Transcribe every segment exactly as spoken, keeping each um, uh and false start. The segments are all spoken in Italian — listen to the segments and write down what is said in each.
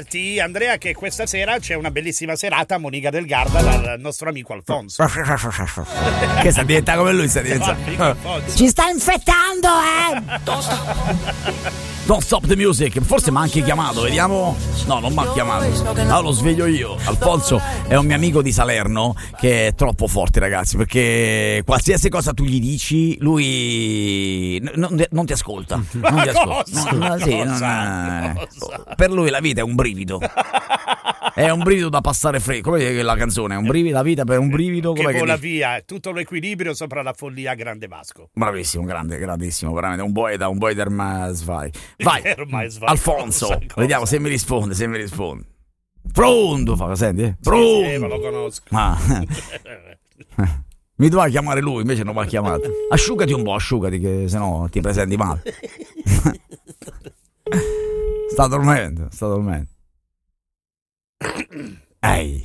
dirti, Andrea, che questa sera c'è una bellissima serata a Monica del Garda dal nostro amico Alfonso. Che sta diventando come lui, sta diventando. Ci sta infettando, eh! Don't stop the music. Forse mi ha anche chiamato, vediamo. No, non mi ha chiamato. No, lo sveglio io. Alfonso è un mio amico di Salerno che è troppo forte, ragazzi, perché qualsiasi cosa tu gli dici, lui non, non ti ascolta. Non ti ascolta. No, no, sì, non, per lui la vita è un brivido. È un brivido da passare freddo. Come è la canzone? È un brivido, la vita per un brivido. Che vola che via, tutto l'equilibrio sopra la follia, grande Vasco. Bravissimo, grande, grandissimo, veramente un poeta, un poeta vai. Vai, Alfonso, vediamo se mi risponde, se mi risponde. Pronto, fa, senti, eh? Pronto. Sì, sì, ma lo conosco. Ah. Mi doveva chiamare lui, invece non mi ha chiamato. Asciugati un po', asciugati, che sennò ti presenti male. Sta dormendo, sta dormendo. Ehi.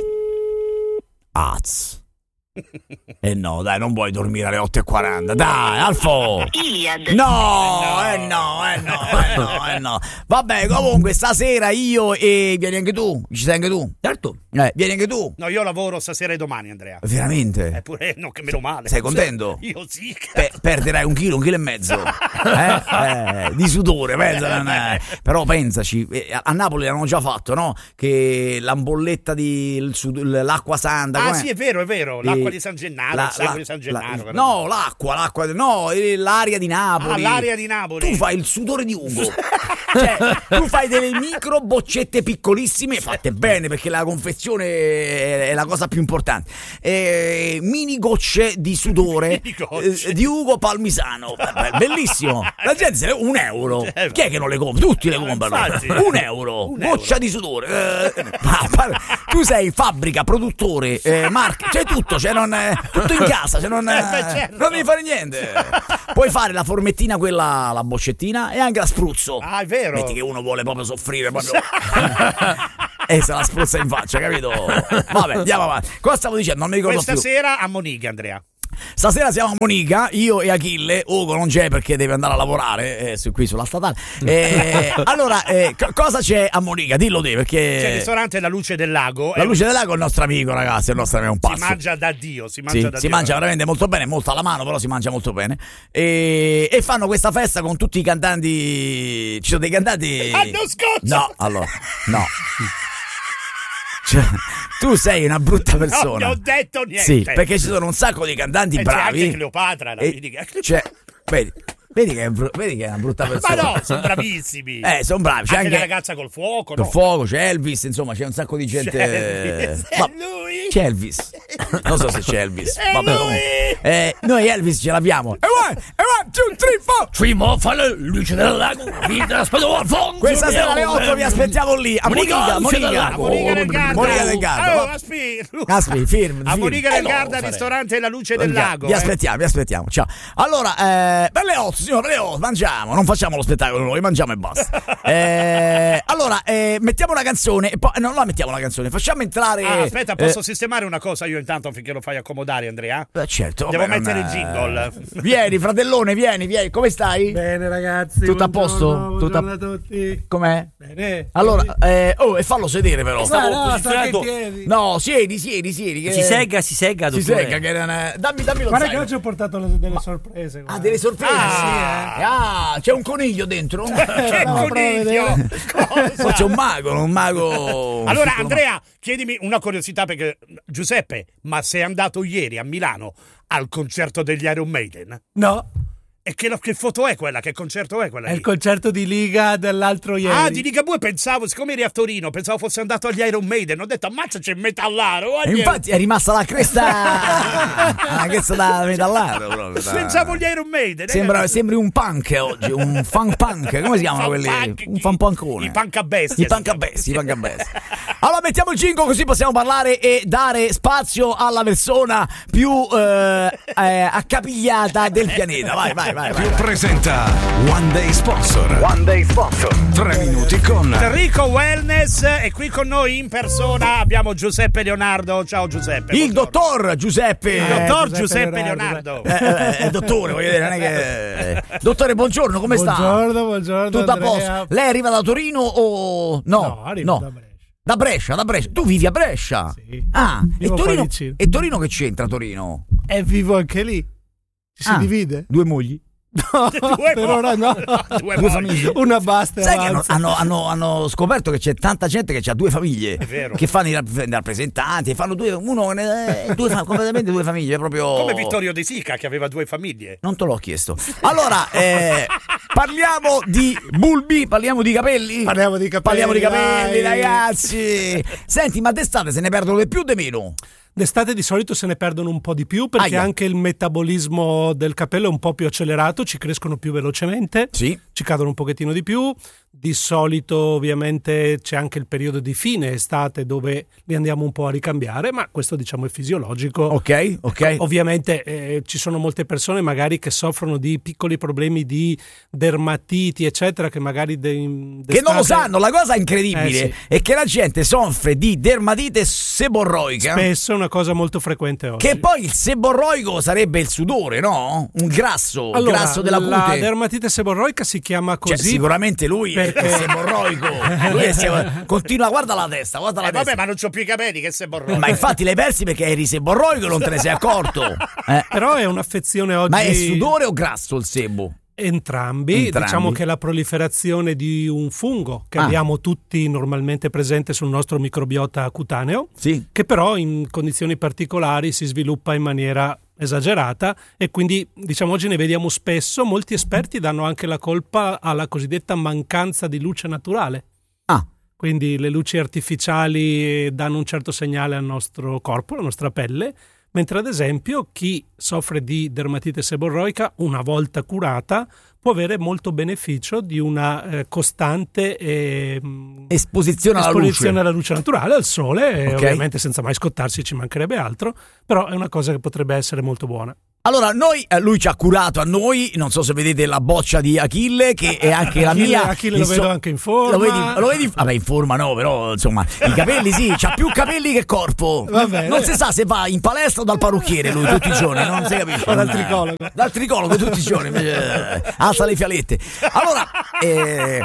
Az. Eh no, dai, non vuoi dormire alle otto e quaranta. Dai, Alfo. Iliad. No, eh no, eh no, eh no, eh no. Vabbè, comunque stasera io e vieni anche tu. Ci sei anche tu? Certo. Eh, vieni anche tu. No, io lavoro stasera e domani, Andrea. Veramente? Eppure, no, che meno male. Sei contento? Io sì. Pe- perderai un chilo, un chilo e mezzo. Eh? Eh, di sudore, pensa. Non è. Però pensaci, a Napoli l'hanno già fatto, no? Che la bolletta di il sud- l'acqua santa. Ah, com'è? sì, è vero, è vero. L'acqua E di San Gennaro, la, il sangue la, di San Gennaro. la, no, l'acqua, l'acqua, no, l'aria di Napoli. Ah, l'aria di Napoli. Tu fai il sudore di Ugo. Cioè, tu fai delle micro boccette piccolissime, fatte bene perché la confezione è la cosa più importante. Eh, mini gocce di sudore eh, di Ugo Palmisano. Bellissimo. La gente se ne un euro. Chi è che non le compra? Tutti le comprano. Un euro. Un goccia euro. Di sudore. Eh, ma, ma, tu sei fabbrica, produttore, eh, marca, c'è tutto, c'è non, eh, tutto in casa, c'è non, eh, certo. Non devi fare niente. Puoi fare la formettina, quella, la boccettina e anche la spruzzo. Ah, è vero. Metti che uno vuole proprio soffrire proprio. E se la spruzza in faccia, capito? Vabbè, andiamo avanti. Cosa stavo dicendo? Non mi ricordo Questa più. Questa sera a Monica, Andrea. Stasera siamo a Monica, io e Achille. Ugo non c'è perché deve andare a lavorare eh, su, qui sulla statale. Eh, allora, eh, co- cosa c'è a Monica? Dillo te, perché c'è il ristorante La Luce del Lago. La Luce del Lago è il nostro amico, ragazzi, è il nostro amico, un pazzo. Si mangia da Dio, si mangia sì, da si Dio. mangia veramente molto bene, molto alla mano, però si mangia molto bene. E, e fanno questa festa con tutti i cantanti. Ci sono dei cantanti. Anno scorso! No, allora, no. Cioè, tu sei una brutta persona. Non ho detto niente. Sì, perché ci sono un sacco di cantanti e bravi. C'è anche Cleopatra, la e, vedi che... cioè, vedi, vedi, che è, vedi che è una brutta persona. Ma no, sono bravissimi. Eh, sono bravi. C'è anche, anche la ragazza col fuoco, col no? fuoco, c'è Elvis, insomma, c'è un sacco di gente. C'è Elvis. Ma, è lui. C'è Elvis. Non so se c'è Elvis. È Vabbè, lui. Eh, noi Elvis ce l'abbiamo. E one, e one, two, three, four. Three more follow, Luce del Lago. Vi aspetto Alfonso. Questa sera alle otto vi aspettiamo lì. A Monica, Monica. A Monica del Garda. Monica del Garda. Oh, aspi. Aspi, firm. A Monica del eh, Garda, no, ristorante La Luce del Lago. Vi eh. aspettiamo, vi aspettiamo. Ciao. Allora, eh, per le otto, signore, per le otto, mangiamo. Non facciamo lo spettacolo noi, mangiamo e basta. eh, allora, eh, mettiamo una canzone e poi non la mettiamo la canzone, facciamo entrare. Ah, aspetta, posso eh, sistemare una cosa io intanto finché lo fai accomodare, Andrea? Eh, certo. Devo vabbè, mettere non, il jingle. Vieni, fratellone, vieni, vieni. Come stai? Bene, ragazzi. Tutto a posto? Buongiorno Tutto a... a tutti. Com'è? Bene. Allora, eh, oh, e fallo sedere però. Ma no, state in piedi. No, siedi, siedi, siedi. Che... Si segga, si segga, Si dottore. segga, che non è... Dammi, dammi lo Guarda zaino. che oggi ho portato le, delle Ma... sorprese. Ah, delle sorprese? Ah, sì, eh. Ah, c'è un coniglio dentro? Che no, coniglio? Poi c'è un mago, un mago. Allora, Andrea, chiedimi una curiosità perché Giuseppe, ma sei andato ieri a Milano al concerto degli Iron Maiden? No, E che, che foto è quella? Che concerto è quella? è lì? il concerto di Liga dell'altro ieri. Ah, di Ligabue pensavo, siccome eri a Torino, pensavo fosse andato agli Iron Maiden. Ho detto, ammazza, c'è metallaro. E infatti è rimasta la cresta. La cresta da metallaro proprio. Da... Pensavo gli Iron Maiden. Sembra, sembri un punk oggi, un funk punk. Come si chiamano quelli? Punk, Un fan punkone. I punk a bestia. I punk a bestia, i punk a bestia. Allora mettiamo il jingle così possiamo parlare e dare spazio alla persona più eh, eh, accapigliata del pianeta. Vai, vai, vai. vai, vai. Presenta One Day Sponsor. One Day Sponsor. Tre minuti con Rico Wellness e qui con noi in persona abbiamo Giuseppe Leonardo. Ciao Giuseppe. Il buongiorno. dottor Giuseppe. Il Eh, dottor Giuseppe Giuseppe Leonardo. Leonardo. eh, eh, dottore, voglio dire, non è che. Dottore, buongiorno, come sta? Buongiorno, buongiorno. Tutto a Andrea. posto. Lei arriva da Torino o no? No, arrivo da Brescia. Da Brescia, da Brescia. Tu vivi a Brescia? Sì. Ah, e Vivo qua Torino, vicino. e Torino che c'entra Torino? E vivo anche lì. Ci si Ah, divide? Due mogli? No, Due per mo- ora no. Due Due mogli. famiglie? Una basta e Sai che hanno, avanza. hanno- hanno- hanno scoperto che c'è tanta gente che ha due famiglie. È vero. Che fanno i rapp- rappresentanti, fanno due, uno, eh, due fa- completamente due famiglie, proprio. Come Vittorio De Sica che aveva due famiglie. Non te l'ho chiesto. Allora, eh, parliamo di bulbi, parliamo di capelli? Parliamo di capelli, Parliamo di capelli, dai. ragazzi. Senti, ma d'estate se ne perdono di più o di meno? D'estate di solito se ne perdono un po' di più perché Aia. anche il metabolismo del capello è un po' più accelerato, ci crescono più velocemente, Sì. ci cadono un pochettino di più. Di solito ovviamente c'è anche il periodo di fine estate dove li andiamo un po' a ricambiare, ma questo diciamo è fisiologico. Ok, ok. Ovviamente eh, ci sono molte persone magari che soffrono di piccoli problemi di dermatiti eccetera che magari de- Che non lo d'estate- sanno, la cosa incredibile Eh, sì. è che la gente soffre di dermatite seborroica. Spesso è una cosa molto frequente oggi. Che poi il seborroico sarebbe il sudore, no? Un grasso, Allora, grasso della la cute. dermatite seborroica si chiama Cioè, così. sicuramente lui perché- è seborroico. Lui è sebor- Continua, guarda la testa, guarda la Eh, vabbè, testa. ma non c'ho più i capelli, che se borrò. Ma infatti l'hai persi perché eri seborroico e non te ne sei accorto. Eh. Però è un'affezione oggi. Ma è sudore o grasso il sebo? Entrambi. Entrambi. Diciamo che la proliferazione di un fungo che Ah. abbiamo tutti normalmente presente sul nostro microbiota cutaneo, Sì. che però in condizioni particolari si sviluppa in maniera esagerata e quindi diciamo oggi ne vediamo spesso. Molti esperti danno anche la colpa alla cosiddetta mancanza di luce naturale. Ah, Quindi le luci artificiali danno un certo segnale al nostro corpo, alla nostra pelle, mentre ad esempio chi soffre di dermatite seborroica, una volta curata, può avere molto beneficio di una eh, costante eh, esposizione alla esposizione luce. alla luce naturale, al sole, e Ok. ovviamente senza mai scottarsi, ci mancherebbe altro, però è una cosa che potrebbe essere molto buona. Allora, noi, eh, lui ci ha curato a noi, non so se vedete la boccia di Achille, che è anche la Achille- mia. Achille lo inso- vedo anche in forma. Lo vedi, lo vedi? Vabbè, in forma no, però insomma, i capelli sì, c'ha più capelli che corpo. Va bene. Non si sa se va in palestra o dal parrucchiere lui tutti i giorni, non si capisce. O dal Non- tricologo. Dal tricologo tutti i giorni, invece, eh, alza le fialette. Allora, eh,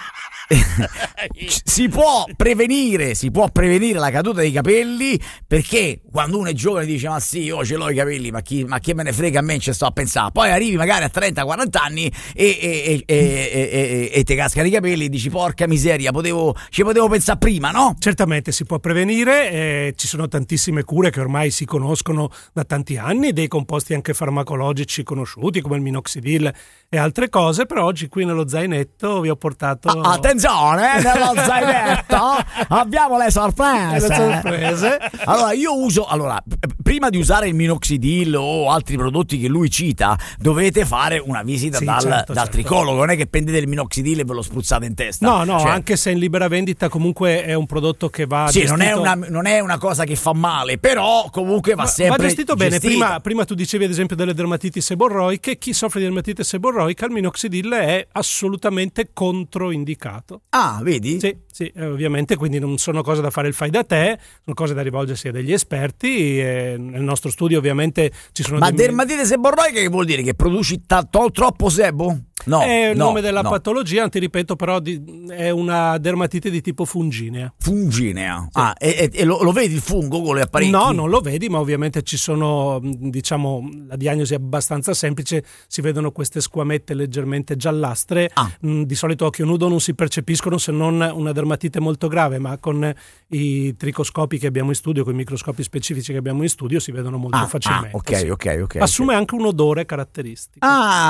si può prevenire, si può prevenire la caduta dei capelli, perché quando uno è giovane dice ma sì, io ce l'ho i capelli, ma chi, ma chi me ne frega, a me ci sto a pensare. Poi arrivi magari a trenta quaranta anni e, e, e, e, e, e, e ti cascano i capelli e dici porca miseria, potevo, ci potevo pensare prima, no? Certamente si può prevenire, eh, ci sono tantissime cure che ormai si conoscono da tanti anni, dei composti anche farmacologici conosciuti come il minoxidil e altre cose, però oggi qui nello zainetto vi ho portato Ah, attenzione, eh, nello zainetto abbiamo le sorprese. Le sorprese. Allora, io uso, allora, p- prima di usare il minoxidil o altri prodotti che lui cita, dovete fare una visita Sì, dal, certo, dal certo. tricologo, non è che prendete il minoxidil e ve lo spruzzate in testa. No, no, Cioè, anche se in libera vendita comunque è un prodotto che va sì, gestito... non è, una, non è una cosa che fa male, però comunque va Ma- sempre va gestito bene. gestita. Prima, prima tu dicevi ad esempio delle dermatiti seborroiche. Chi soffre di dermatite seborroica, il minoxidil è assolutamente controindicato. Ah, vedi? Sì, sì, eh, ovviamente, quindi non sono cose da fare il fai da te, sono cose da rivolgersi a degli esperti. E nel nostro studio ovviamente ci sono Ma dei- dermatite seborroica che vuol dire? Che produci ta- to- troppo sebo? No, è il no, nome della no. patologia, ti ripeto, però di- è una dermatite di tipo funginea. Funginea. Ah, e, e- e lo, lo vedi il fungo con le apparecchi? No, non lo vedi, ma ovviamente ci sono, mh, diciamo, la diagnosi è abbastanza semplice, si vedono queste squamette leggermente giallastre, Ah. mh, di solito a occhio nudo non si percepiscono se non una dermatite molto grave, ma con i tricoscopi che abbiamo in studio, con i microscopi specifici che abbiamo in studio si vedono molto Ah, facilmente. ah, ok, sì. ok, ok. Assume anche un odore caratteristico.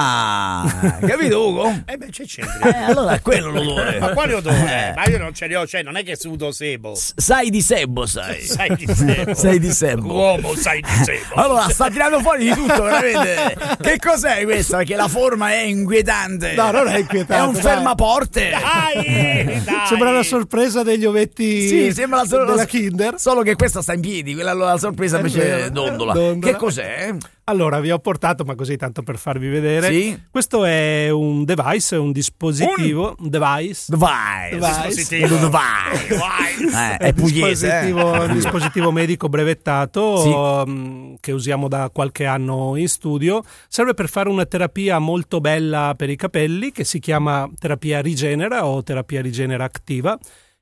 Ah, capito Ugo? Eh beh, c'è c'entra. Eh, allora è quello l'odore. Ma quale odore? Eh. Ma io non ce li ho, cioè non è che sudo sebo. S- Sai di sebo, sai. Sai di sebo. Sei di sebo. Uomo, sai di sebo. Allora, sta tirando fuori di tutto, veramente. Che cos'è questa? Perché la forma è inquietante. No, non è inquietante, È un dai. fermaporte. Dai, dai. Sembra la sorpresa degli ovetti Sì, sembra la sor- della Kinder. Solo che questa sta in piedi, quella la sorpresa È invece vero. dondola. Dondola. Che cos'è? Allora, vi ho portato, ma così tanto per farvi vedere. Sì. Questo è un device, un dispositivo, un device. Device. Dispositivo. Un device. Eh, è pugliese. dispositivo, eh. un dispositivo medico brevettato Sì. mh, che usiamo da qualche anno in studio. Serve per fare una terapia molto bella per i capelli che si chiama terapia Rigenera o terapia Rigenera Activa.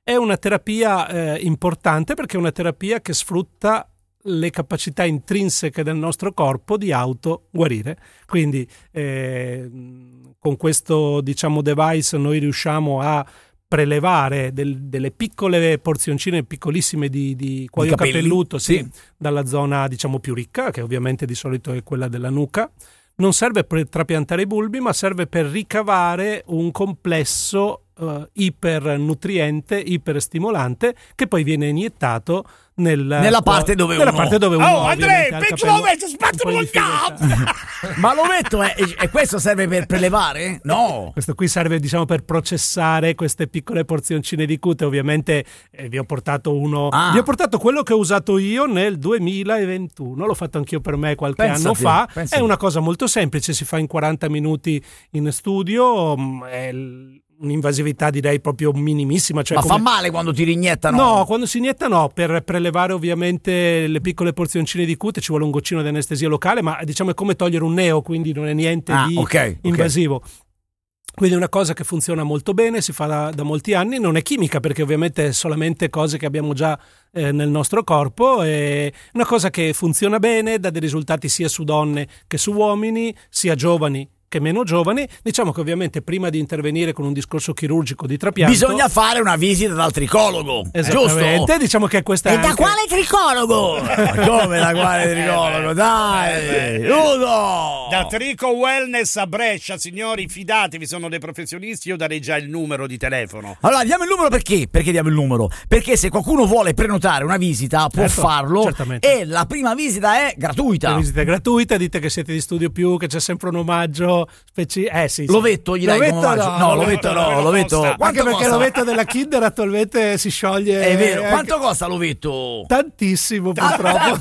è una terapia eh, importante perché è una terapia che sfrutta le capacità intrinseche del nostro corpo di auto guarire. Quindi eh, con questo, diciamo, device noi riusciamo a prelevare del, delle piccole porzioncine piccolissime di, di cuoio capelli, capelluto sì, sì. dalla zona, diciamo, più ricca, che ovviamente di solito è quella della nuca. Non serve per trapiantare i bulbi, ma serve per ricavare un complesso uh, ipernutriente, iperstimolante, che poi viene iniettato nel, nella parte dove nella uno parte dove uno Oh, Andrea, ovviamente ha il penso capello l'ovetto, spazzalo un po' il cazzo! difficoltà. Ma l'ovetto è, e questo serve per prelevare? No. Questo qui serve, diciamo, per processare queste piccole porzioncine di cute. Ovviamente eh, vi ho portato uno Ah. vi ho portato quello che ho usato io nel duemilaventuno, l'ho fatto anch'io per me qualche Pensate, anno fa. pensate. È una cosa molto semplice, si fa in quaranta minuti in studio, mh, è l- un'invasività direi proprio minimissima, cioè Ma come... fa male quando ti riniettano? No, quando si inietta no, per prelevare ovviamente le piccole porzioncine di cute ci vuole un goccino di anestesia locale, ma diciamo è come togliere un neo, quindi non è niente Ah, di ok, invasivo. Quindi è una cosa che funziona molto bene, si fa da, da molti anni, non è chimica perché ovviamente è solamente cose che abbiamo già eh, nel nostro corpo, è una cosa che funziona bene, dà dei risultati sia su donne che su uomini, sia giovani che meno giovani. Diciamo che ovviamente prima di intervenire con un discorso chirurgico di trapianto Bisogna fare una visita dal tricologo, esattamente, giusto? diciamo che questa E è da anche... quale tricologo? Ma come da quale tricologo? Dai, Udo! Da Trico Wellness a Brescia, signori, fidatevi, sono dei professionisti, io darei già il numero di telefono. Allora, diamo il numero perché? Perché diamo il numero? Perché se qualcuno vuole prenotare una visita può Certo, farlo certamente. e la prima visita è gratuita. La visita è gratuita, dite che siete di Studio Più, che c'è sempre un omaggio speci... eh sì, sì. L'ovetto gli dai L'ovetto come omaggio? no, No, l'ovetto l'ovetto no, no, l'ovetto. costa. Quanto Anche perché costa? l'ovetto della Kinder attualmente si scioglie. È vero, anche- quanto costa l'ovetto? Tantissimo purtroppo.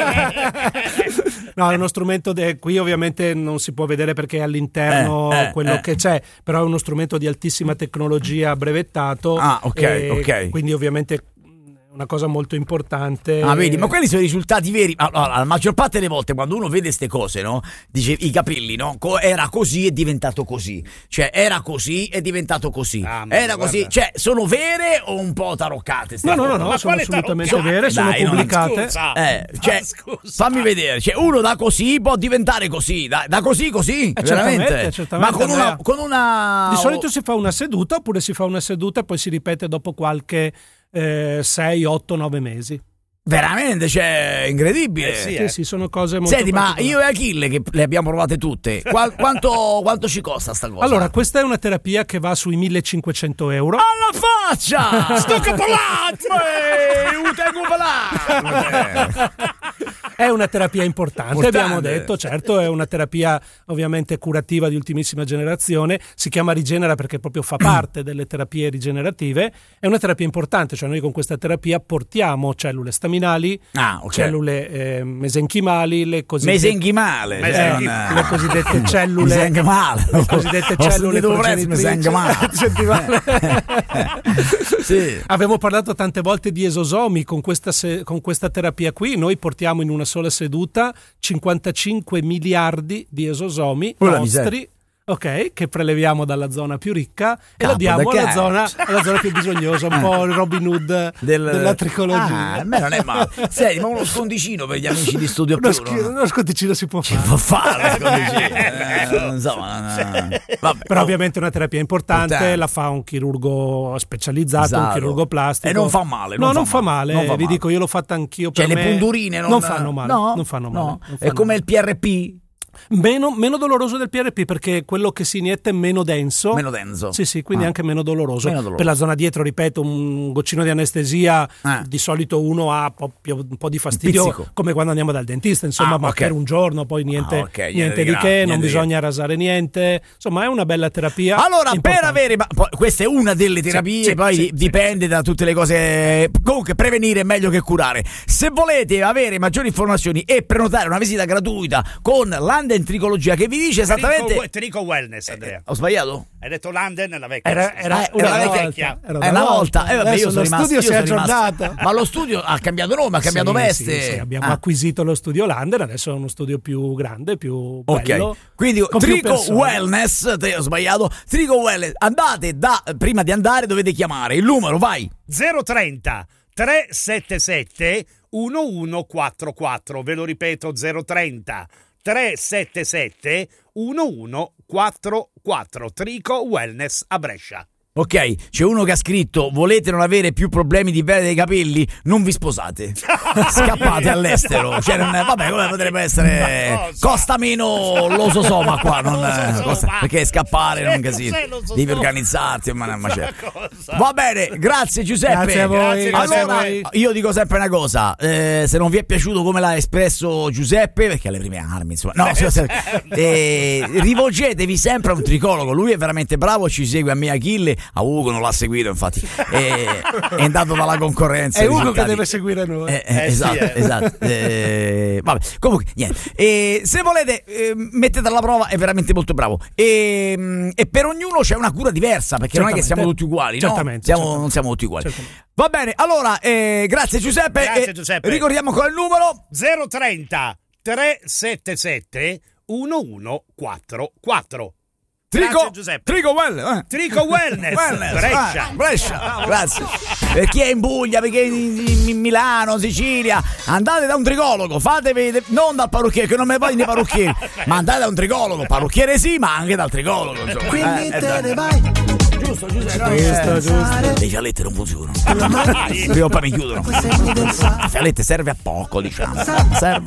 No, è uno strumento de... qui ovviamente non si può vedere perché è all'interno Eh, eh, quello eh. che c'è, però è uno strumento di altissima tecnologia brevettato. Ah, ok, e ok. Quindi ovviamente una cosa molto importante. Ah, vedi, ma quelli sono i risultati veri. Allora, la maggior parte delle volte quando uno vede queste cose, no? Dice i capelli, no? Co- era così e diventato così. Cioè, era così e diventato così. Ah, ma era guarda. così. Cioè, sono vere o un po' taroccate? ste No, no, no, cose? no, Ma sono quale assolutamente tarocca? vere, sono Dai, no, pubblicate. Scusa. Eh, cioè, Ma scusa. fammi vedere, cioè uno da così può diventare così, da, da così così, Eh, veramente. certamente, certamente, Ma con una, Andrea. con una Di solito si fa una seduta oppure si fa una seduta e poi si ripete dopo qualche eh, sei, otto, nove mesi. veramente, cioè, incredibile. Eh, sì, Sì, eh. sì, sono cose molto Senti, ma particolari. io e Achille che le abbiamo provate tutte, qua- quanto, quanto ci costa sta cosa? Allora, questa è una terapia che va sui millecinquecento euro. alla faccia! Sto capolazzo! Ehi, un tempo palazzo! È una terapia importante, Importante. abbiamo detto, certo, è una terapia ovviamente curativa di ultimissima generazione, si chiama Rigenera perché proprio fa parte delle terapie rigenerative, è una terapia importante, cioè noi con questa terapia portiamo cellule staminali, Ah, ok. cellule eh, mesenchimali, le cosiddette, Mesenchimale, eh, Mesenchimale. le cosiddette cellule, Mesenchimale. le cosiddette Ho cellule sentito prezzo, mesenchimale. Senti male? Sì. Abbiamo parlato tante volte di esosomi, con questa, se- con questa terapia qui noi portiamo in una sola seduta cinquantacinque miliardi di esosomi Oh, la nostri, ok, che preleviamo dalla zona più ricca e Capo la diamo da alla cazzo. zona, alla zona più bisognosa, un po' il Robin Hood Del- della tricologia. Ah, a me non è male. Senti, ma uno scondicino per gli amici di Studio Uno, Più, schi- no? uno sconticino si può fare. Può fare lo scondicino. Eh, insomma, no, no. Vabbè, Però oh. ovviamente è una terapia importante, Importante. la fa un chirurgo specializzato, un Esatto. chirurgo plastico. E non fa male, No, non non fa fa male, male, non fa vi male. dico, io l'ho fatta anch'io Cioè per le me. punturine non, non fanno male, no? non fanno male. No. non È fanno come male. il P R P? Meno, meno doloroso del P R P perché quello che si inietta è meno denso. Meno denso. Sì, sì, quindi Ah. anche meno doloroso. Meno doloroso. Per la zona dietro, ripeto, un goccino di anestesia, Ah. di solito uno ha proprio un po' di fastidio, pizzico. come quando andiamo dal dentista, insomma, Ah, ma ok. per un giorno, poi niente, Ah, ok, niente niente di di grave, che, niente non di bisogna rasare niente. Insomma, è una bella terapia. Allora, per importante. avere, ma poi, questa è una delle terapie, sì, poi sì, di- dipende da tutte le cose. Comunque, prevenire è meglio che curare. Se volete avere maggiori informazioni e prenotare una visita gratuita con l'Under Landen Tricologia, che vi dice esattamente Trico, Trico Wellness, Andrea. Eh, ho sbagliato? Hai detto Landen nella vecchia. Era, era, Eh, una era volta, vecchia. era È una volta, eh, vabbè, Adesso io sono lo rimasto, studio io si è sono rimasto- aggiornato. Ma lo studio ha cambiato nome, ha cambiato Sì, veste. sì, sì, abbiamo Ah. acquisito lo studio Landen, adesso è uno studio più grande, più Ok, bello. quindi con più Trico persone. Wellness, te ho sbagliato. Trico Wellness, andate da, prima di andare dovete chiamare il numero, vai. zero trenta trecentosettantasette undici quarantaquattro, ve lo ripeto, zero trenta trecentosettantasette undici quarantaquattro, Trico Wellness a Brescia. Ok, c'è uno che ha scritto: volete non avere più problemi di pelle dei capelli? Non vi sposate, scappate all'estero. Cioè, non è- vabbè, come potrebbe essere? Costa meno l'ososoma qua, non, L'ososoma. costa- perché scappare non è un Che casino. cos'è l'ososoma? Devi organizzarti, ma, ma c'è. Cosa? Va bene, grazie Giuseppe. Grazie a voi, Grazie, grazie a Allora, voi. io dico sempre una cosa: eh, se non vi è piaciuto come l'ha espresso Giuseppe, perché alle prime armi, insomma, no, se- se- eh, rivolgetevi sempre a un tricologo. Lui è veramente bravo, ci segue a me, Achille. A Ugo non l'ha seguito, infatti, è, è andato dalla concorrenza. È i Ugo che risultati. deve seguire noi. Eh, eh, Eh, esatto, sì, eh. esatto. Eh, vabbè, comunque, niente. Eh, se volete, eh, mettete alla prova, è veramente molto bravo. E, e per ognuno c'è una cura diversa, perché non è che Certamente. siamo tutti uguali, no? Certamente, Siamo- certamente. Non siamo tutti uguali. Certamente. Va bene, allora, eh, grazie Giuseppe. Grazie, e Giuseppe. Ricordiamo ancora il numero. zero trenta trecentosettantasette undici quarantaquattro. Trico, Grazie, Giuseppe. Trico Well, eh. Trico Wellness, Brescia. ah, Brescia, grazie. Per chi è in Puglia, perché in, in- in Milano, Sicilia, andate da un tricologo, fatevi, non dal parrucchiere, che non me ne vogliono i parrucchieri, ma andate da un tricologo, parrucchiere sì, ma anche dal tricologo, insomma. Quindi Eh, eh, te ne dai. vai. Giusto, giusto, no, Giusto, eh, giusto. le fialette non funzionano. Prima o poi mi chiudono. Segni del fa. La fialette serve a poco, diciamo. Serve